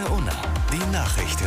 Antenne Unna, die Nachrichten.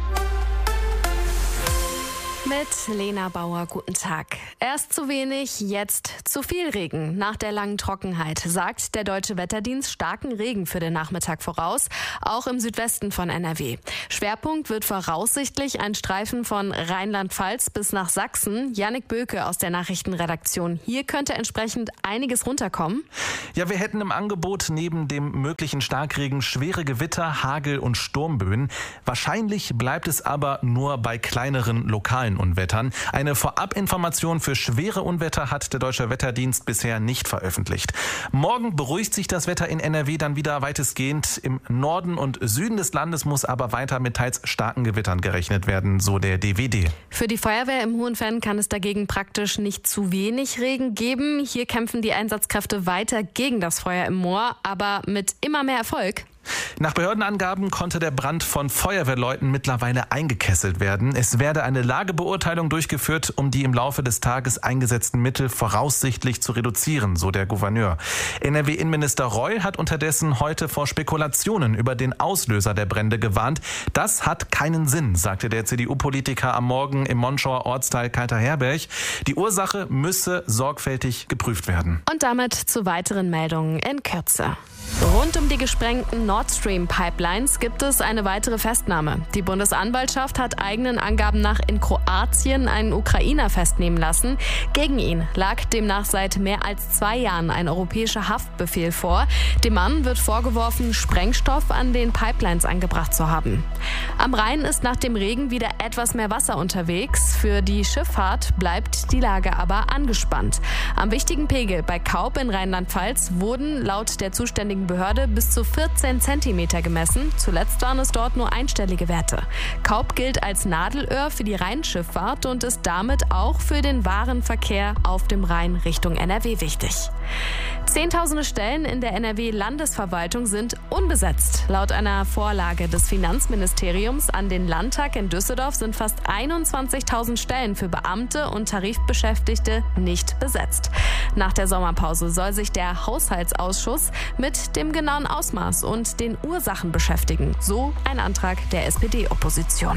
Mit Lena Bauer, guten Tag. Erst zu wenig, jetzt zu viel Regen. Nach der langen Trockenheit sagt der Deutsche Wetterdienst starken Regen für den Nachmittag voraus, auch im Südwesten von NRW. Schwerpunkt wird voraussichtlich ein Streifen von Rheinland-Pfalz bis nach Sachsen. Jannik Böke aus der Nachrichtenredaktion. Hier könnte entsprechend einiges runterkommen. Ja, wir hätten im Angebot neben dem möglichen Starkregen schwere Gewitter, Hagel und Sturmböen. Wahrscheinlich bleibt es aber nur bei kleineren lokalen Unwettern. Eine Vorabinformation für schwere Unwetter hat der Deutsche Wetterdienst bisher nicht veröffentlicht. Morgen beruhigt sich das Wetter in NRW dann wieder weitestgehend. Im Norden und Süden des Landes muss aber weiter mit teils starken Gewittern gerechnet werden, so der DWD. Für die Feuerwehr im Hohenfenn kann es dagegen praktisch nicht zu wenig Regen geben. Hier kämpfen die Einsatzkräfte weiter gegen das Feuer im Moor, aber mit immer mehr Erfolg. Nach Behördenangaben konnte der Brand von Feuerwehrleuten mittlerweile eingekesselt werden. Es werde eine Lagebeurteilung durchgeführt, um die im Laufe des Tages eingesetzten Mittel voraussichtlich zu reduzieren, so der Gouverneur. NRW-Innenminister Reul hat unterdessen heute vor Spekulationen über den Auslöser der Brände gewarnt. Das hat keinen Sinn, sagte der CDU-Politiker am Morgen im Monschauer Ortsteil Kalter-Herberg. Die Ursache müsse sorgfältig geprüft werden. Und damit zu weiteren Meldungen in Kürze. Rund um die gesprengten Nord Stream Pipelines gibt es eine weitere Festnahme. Die Bundesanwaltschaft hat eigenen Angaben nach in Kroatien einen Ukrainer festnehmen lassen. Gegen ihn lag demnach seit mehr als 2 Jahren ein europäischer Haftbefehl vor. Dem Mann wird vorgeworfen, Sprengstoff an den Pipelines angebracht zu haben. Am Rhein ist nach dem Regen wieder etwas mehr Wasser unterwegs. Für die Schifffahrt bleibt die Lage aber angespannt. Am wichtigen Pegel bei Kaub in Rheinland-Pfalz wurden laut der zuständigen Behörde bis zu 14 Zentimeter gemessen. Zuletzt waren es dort nur einstellige Werte. Kaub gilt als Nadelöhr für die Rheinschifffahrt und ist damit auch für den Warenverkehr auf dem Rhein Richtung NRW wichtig. Zehntausende Stellen in der NRW-Landesverwaltung sind unbesetzt. Laut einer Vorlage des Finanzministeriums an den Landtag in Düsseldorf sind fast 21.000 Stellen für Beamte und Tarifbeschäftigte nicht besetzt. Nach der Sommerpause soll sich der Haushaltsausschuss mit dem genauen Ausmaß und den Ursachen beschäftigen. So ein Antrag der SPD-Opposition.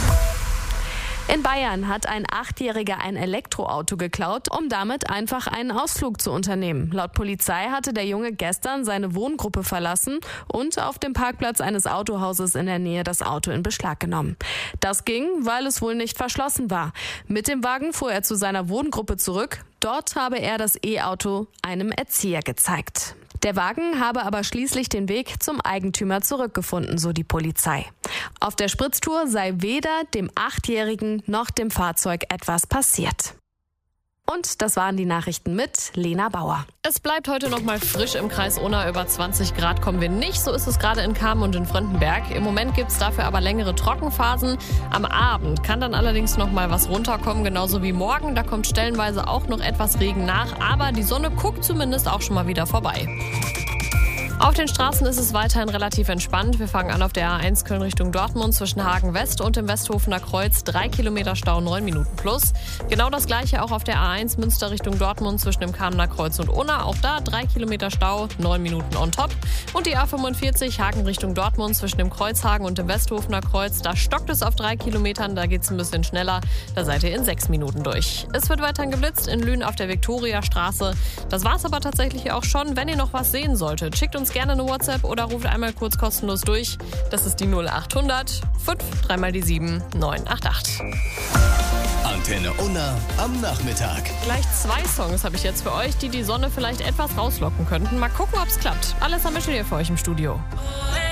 In Bayern hat ein 8-Jähriger ein Elektroauto geklaut, um damit einfach einen Ausflug zu unternehmen. Laut Polizei hatte der Junge gestern seine Wohngruppe verlassen und auf dem Parkplatz eines Autohauses in der Nähe das Auto in Beschlag genommen. Das ging, weil es wohl nicht verschlossen war. Mit dem Wagen fuhr er zu seiner Wohngruppe zurück. Dort habe er das E-Auto einem Erzieher gezeigt. Der Wagen habe aber schließlich den Weg zum Eigentümer zurückgefunden, so die Polizei. Auf der Spritztour sei weder dem 8-Jährigen noch dem Fahrzeug etwas passiert. Und das waren die Nachrichten mit Lena Bauer. Es bleibt heute noch mal frisch im Kreis Unna. Über 20 Grad kommen wir nicht. So ist es gerade in Kamen und in Fröndenberg. Im Moment gibt es dafür aber längere Trockenphasen. Am Abend kann dann allerdings noch mal was runterkommen, genauso wie morgen. Da kommt stellenweise auch noch etwas Regen nach. Aber die Sonne guckt zumindest auch schon mal wieder vorbei. Auf den Straßen ist es weiterhin relativ entspannt. Wir fangen an auf der A1 Köln Richtung Dortmund zwischen Hagen West und dem Westhofener Kreuz. 3 Kilometer Stau, 9 Minuten plus. Genau das gleiche auch auf der A1 Münster Richtung Dortmund zwischen dem Kamener Kreuz und Unna. Auch da 3 Kilometer Stau, 9 Minuten on top. Und die A45 Hagen Richtung Dortmund zwischen dem Kreuzhagen und dem Westhofener Kreuz. Da stockt es auf 3 Kilometern, da geht es ein bisschen schneller. Da seid ihr in 6 Minuten durch. Es wird weiterhin geblitzt in Lünen auf der Viktoriastraße. Das war's aber tatsächlich auch schon. Wenn ihr noch was sehen solltet, schickt uns gerne eine WhatsApp oder ruft einmal kurz kostenlos durch. Das ist die 0800 5 3 mal die 7 988. Antenne Unna am Nachmittag. Gleich 2 Songs habe ich jetzt für euch, die die Sonne vielleicht etwas rauslocken könnten. Mal gucken, ob es klappt. Alessa Michel hier für euch im Studio.